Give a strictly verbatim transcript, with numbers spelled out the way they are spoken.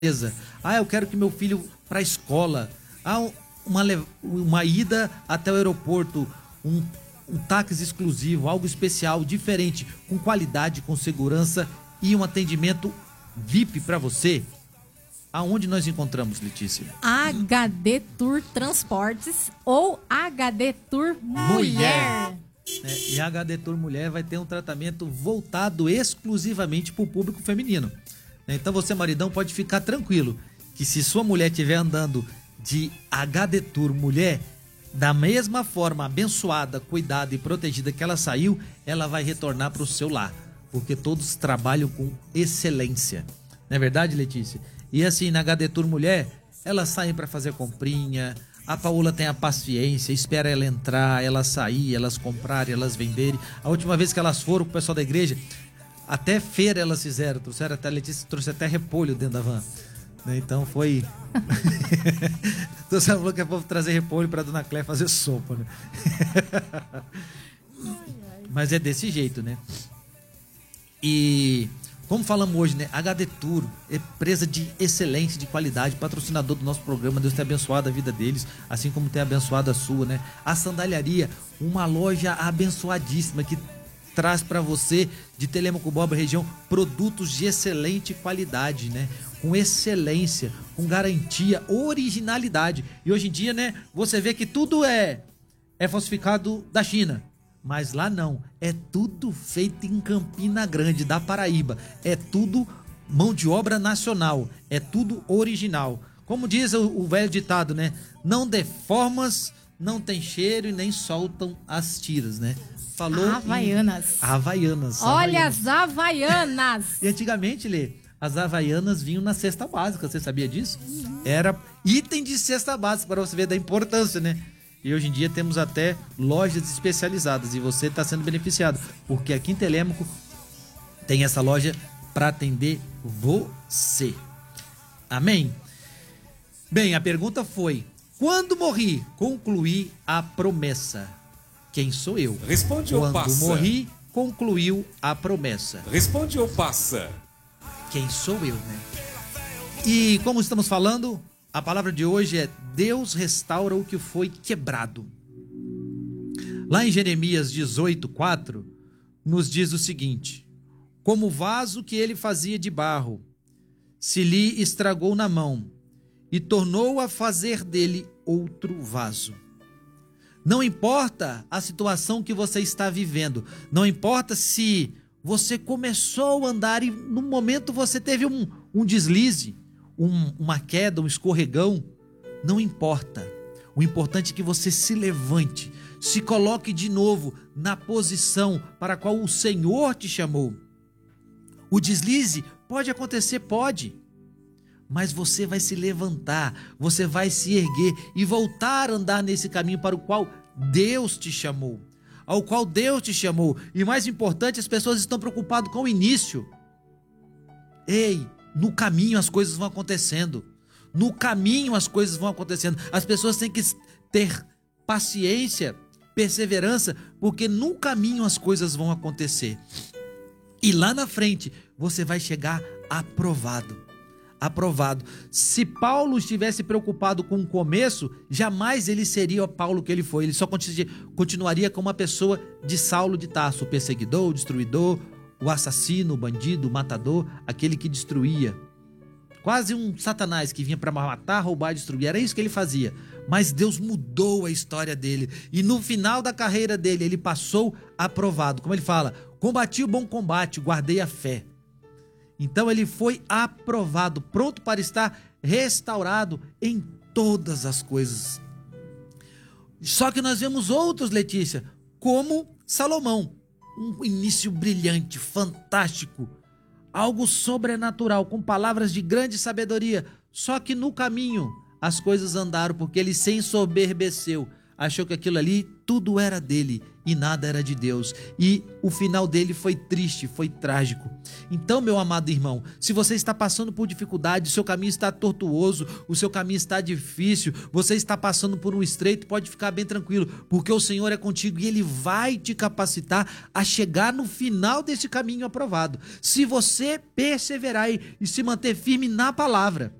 Ah, eu quero que meu filho para a escola. Ah, uma, uma ida até o aeroporto, um, um táxi exclusivo, algo especial, diferente, com qualidade, com segurança e um atendimento V I P para você. Aonde nós encontramos, Letícia? H D Tour Transportes ou H D Tour Mulher. Mulher. É, e a H D Tour Mulher vai ter um tratamento voltado exclusivamente para o público feminino. Então você, maridão, pode ficar tranquilo que se sua mulher estiver andando de H D Tour Mulher, da mesma forma abençoada, cuidada e protegida que ela saiu, ela vai retornar para o seu lar, porque todos trabalham com excelência. Não é verdade, Letícia? E assim, na H D Tour Mulher, elas saem para fazer comprinha, a Paola tem a paciência, espera ela entrar, elas sair, elas comprarem, elas venderem. A última vez que elas foram com o pessoal da igreja, até feira elas fizeram, trouxeram até, a Letícia trouxe até repolho dentro da van. Então foi... Então você falou que é povo trazer repolho pra Dona Cléia fazer sopa, né? Mas é desse jeito, né? E como falamos hoje, né? H D Tour, empresa de excelência, de qualidade, patrocinador do nosso programa. Deus tem abençoado a vida deles, assim como tem abençoado a sua, né? A Sandaliaria, uma loja abençoadíssima que traz para você de Telêmaco Borba região produtos de excelente qualidade, né? Com excelência, com garantia, originalidade. E hoje em dia, né, você vê que tudo é é falsificado da China, mas lá não, é tudo feito em Campina Grande, da Paraíba. É tudo mão de obra nacional, é tudo original. Como diz o, o velho ditado, né? Não deformas, não tem cheiro e nem soltam as tiras, né? Falou Havaianas. Em... Havaianas. Olha Havaianas. as Havaianas. E antigamente, Lê, as Havaianas vinham na cesta básica, você sabia disso? Era item de cesta básica, para você ver da importância, né? E hoje em dia temos até lojas especializadas e você está sendo beneficiado, porque aqui em Telêmaco tem essa loja para atender você. Amém? Bem, a pergunta foi: quando morri, concluí a promessa. Quem sou eu? Responde ou passa? Quando morri, concluiu a promessa. Responde ou passa? Quem sou eu, né? E como estamos falando, a palavra de hoje é: Deus restaura o que foi quebrado. Lá em Jeremias dezoito, quatro, nos diz o seguinte: como vaso que ele fazia de barro, se lhe estragou na mão, e tornou a fazer dele outro vaso. Não importa a situação que você está vivendo, não importa se você começou a andar e no momento você teve um, um deslize, um, uma queda, um escorregão, não importa. O importante é que você se levante, se coloque de novo na posição para a qual o Senhor te chamou. O deslize pode acontecer, pode, mas você vai se levantar, você vai se erguer e voltar a andar nesse caminho para o qual Deus te chamou, ao qual Deus te chamou. E mais importante, as pessoas estão preocupadas com o início. Ei, no caminho as coisas vão acontecendo, no caminho as coisas vão acontecendo. As pessoas têm que ter paciência, perseverança, porque no caminho as coisas vão acontecer. E lá na frente você vai chegar aprovado. Aprovado. Se Paulo estivesse preocupado com o começo, jamais ele seria o Paulo que ele foi. Ele só continuaria como uma pessoa de Saulo de Tarso, o perseguidor, o destruidor, o assassino, o bandido, o matador, aquele que destruía. Quase um Satanás que vinha para matar, roubar e destruir. Era isso que ele fazia. Mas Deus mudou a história dele. E no final da carreira dele, ele passou aprovado. Como ele fala: combati o bom combate, guardei a fé. Então ele foi aprovado, pronto para estar restaurado em todas as coisas. Só que nós vemos outros, Letícia, como Salomão. Um início brilhante, fantástico, algo sobrenatural, com palavras de grande sabedoria. Só que no caminho as coisas andaram porque ele se ensoberbeceu. achou que aquilo ali tudo era dele e nada era de Deus. E o final dele foi triste, foi trágico. Então, meu amado irmão, se você está passando por dificuldade, o seu caminho está tortuoso, o seu caminho está difícil, você está passando por um estreito, pode ficar bem tranquilo, porque o Senhor é contigo e Ele vai te capacitar a chegar no final desse caminho aprovado. Se você perseverar e se manter firme na palavra.